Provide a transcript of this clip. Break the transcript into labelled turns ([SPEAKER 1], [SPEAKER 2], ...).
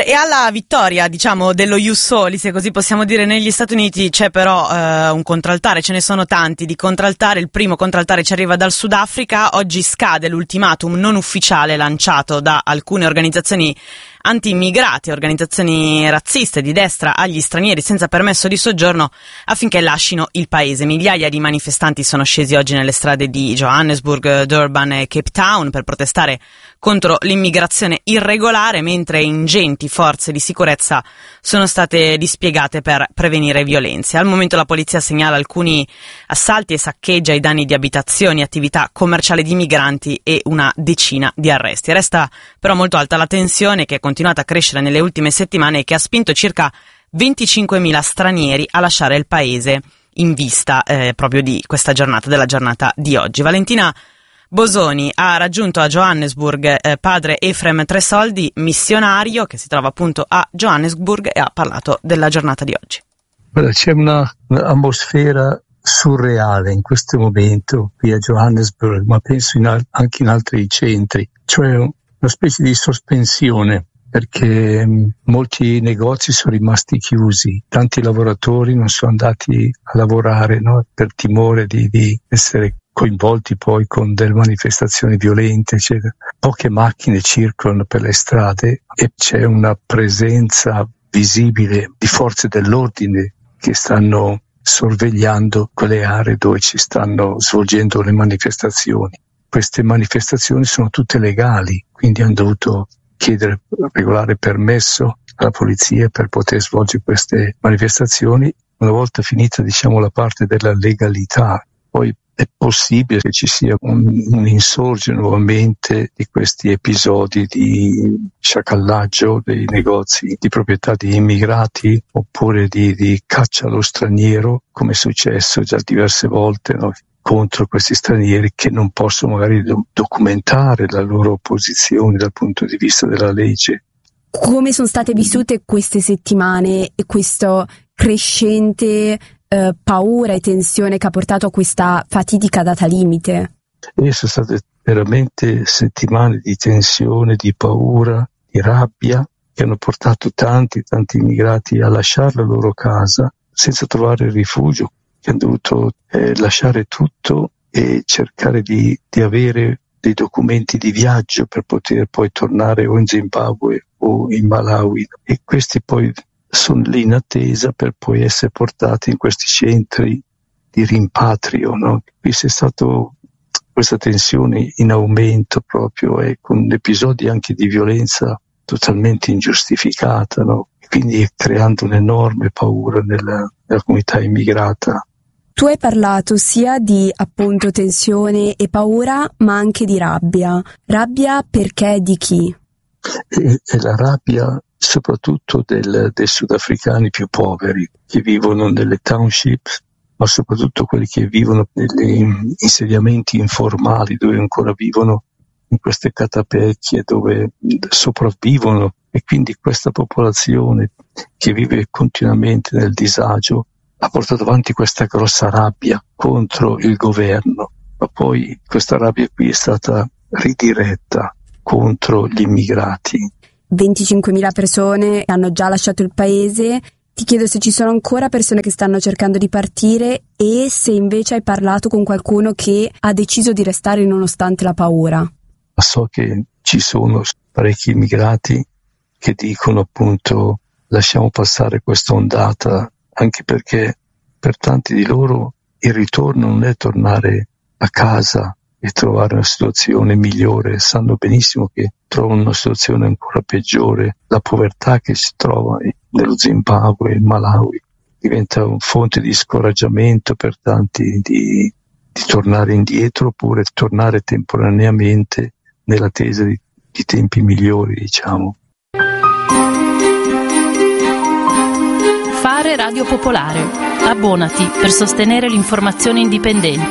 [SPEAKER 1] Oltre e alla vittoria, diciamo, dello Ius Soli, se così possiamo dire, negli Stati Uniti, c'è però un contraltare, ce ne sono tanti di contraltare. Il primo contraltare ci arriva dal Sudafrica. Oggi scade l'ultimatum non ufficiale lanciato da alcune organizzazioni anti-immigrati, organizzazioni razziste di destra, agli stranieri senza permesso di soggiorno affinché lascino il paese. Migliaia di manifestanti sono scesi oggi nelle strade di Johannesburg, Durban e Cape Town per protestare contro l'immigrazione irregolare, mentre ingenti forze di sicurezza sono state dispiegate per prevenire violenze. Al momento la polizia segnala alcuni assalti e saccheggi ai danni di abitazioni, attività commerciali di migranti e una decina di arresti. Resta però molto alta la tensione, che è continuata a crescere nelle ultime settimane e che ha spinto circa 25.000 stranieri a lasciare il paese in vista proprio di questa giornata, della giornata di oggi. Valentina Bosoni ha raggiunto a Johannesburg padre Efrem Tresoldi, missionario che si trova appunto a Johannesburg, e ha parlato della giornata di oggi.
[SPEAKER 2] C'è un'atmosfera surreale in questo momento qui a Johannesburg, ma penso anche in altri centri, cioè una specie di sospensione, perché molti negozi sono rimasti chiusi, tanti lavoratori non sono andati a lavorare, no? Per timore di essere coinvolti poi con delle manifestazioni violente, eccetera. Poche macchine circolano per le strade e c'è una presenza visibile di forze dell'ordine che stanno sorvegliando quelle aree dove ci stanno svolgendo le manifestazioni. Queste manifestazioni sono tutte legali, quindi hanno dovuto chiedere regolare permesso alla polizia per poter svolgere queste manifestazioni. Una volta finita, diciamo, la parte della legalità, poi è possibile che ci sia un insorgere nuovamente di questi episodi di sciacallaggio dei negozi di proprietà di immigrati, oppure di caccia allo straniero, come è successo già diverse volte, no? Contro questi stranieri che non possono magari documentare la loro posizione dal punto di vista della legge.
[SPEAKER 3] Come sono state vissute queste settimane e questo crescente paura e tensione che ha portato a questa fatidica data limite?
[SPEAKER 2] Sono state veramente settimane di tensione, di paura, di rabbia, che hanno portato tanti immigrati a lasciare la loro casa senza trovare rifugio, che hanno dovuto lasciare tutto e cercare di avere dei documenti di viaggio per poter poi tornare o in Zimbabwe o in Malawi, e questi poi sono lì in attesa per poi essere portati in questi centri di rimpatrio, no? Qui c'è stato questa tensione in aumento proprio, con episodi anche di violenza totalmente ingiustificata, no? Quindi creando un'enorme paura nella comunità immigrata.
[SPEAKER 3] Tu hai parlato sia di appunto tensione e paura, ma anche di rabbia. Rabbia perché di chi?
[SPEAKER 2] E la rabbia soprattutto dei sudafricani più poveri, che vivono nelle townships, ma soprattutto quelli che vivono negli insediamenti informali, dove ancora vivono in queste catapecchie, dove sopravvivono, e quindi questa popolazione che vive continuamente nel disagio ha portato avanti questa grossa rabbia contro il governo, ma poi questa rabbia qui è stata ridiretta contro gli immigrati.
[SPEAKER 3] 25.000 persone hanno già lasciato il paese. Ti chiedo se ci sono ancora persone che stanno cercando di partire e se invece hai parlato con qualcuno che ha deciso di restare nonostante la paura.
[SPEAKER 2] Ma so che ci sono parecchi immigrati che dicono appunto lasciamo passare questa ondata, anche perché per tanti di loro il ritorno non è tornare a casa e trovare una situazione migliore, sanno benissimo che trovano una situazione ancora peggiore. La povertà che si trova nello Zimbabwe, in Malawi, diventa una fonte di scoraggiamento per tanti di tornare indietro, oppure tornare temporaneamente nell'attesa di tempi migliori, diciamo.
[SPEAKER 4] Fare Radio Popolare. Abbonati per sostenere l'informazione indipendente.